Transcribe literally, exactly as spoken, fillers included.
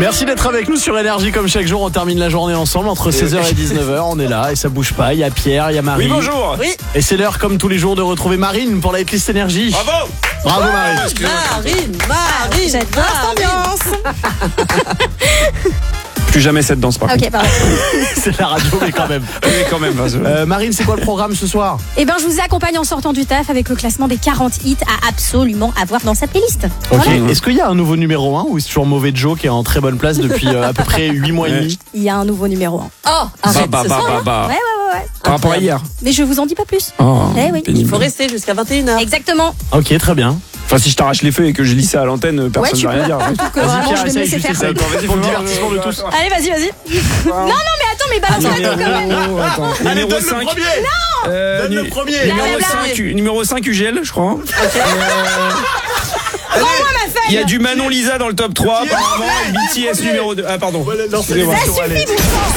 Merci d'être avec nous sur Énergie comme chaque jour. On termine la journée ensemble entre seize heures et dix-neuf heures. On est là et ça bouge pas. Il y a Pierre, il y a Marie. Oui, bonjour. Oui. Et c'est l'heure comme tous les jours de retrouver Marine pour la hitlist Énergie. Bravo. Bravo Marine. Marine, Marine, J'adore cette ambiance. Plus jamais cette danse par contre. Ok, pardon. C'est la radio mais quand même. Oui, quand même. vas-y. Euh, Marine, c'est quoi le programme ce soir? Eh ben, je vous accompagne en sortant du taf avec le classement des quarante hits à absolument avoir dans sa playlist. Ok. Voilà. Est-ce qu'il y a un nouveau numéro un ou c'est toujours Mauvais Joe qui est en très bonne place depuis euh, à peu près huit mois et demi? Il y a un nouveau numéro un. Oh, arrête, bah, ce bah, soir, bah, hein. bah. Ouais, ouais, ouais, ouais. Par rapport à hier. Mais je vous en dis pas plus. Oh, Eh oui. pénible. Il faut rester jusqu'à vingt et une heures. Exactement. Ok, très bien. Enfin, si je t'arrache les feux et que je lis ça à l'antenne, personne Ouais, tu ne va rien dire. Surtout que Vas-y vraiment, Pierre, je vais me essaye laisser juste faire. essaye. Attends, vas-y, Pour le fais-moi. divertissement de tous. Allez, vas-y, vas-y. Non, non, mais attends, mais balance-moi tout quand même. Oh, attends. Allez, Numéro donne le cinq. premier. Euh, Donne le nu- premier. Numéro Blablabla. cinq, numéro cinq U G L, je crois. Rends-moi ma feuille. Il y a du Manon Lisa dans le top trois, apparemment, et B T S numéro deux. Ah, pardon. Voilà, non, c'est Excusez-moi. les Ça suffit, bouffon.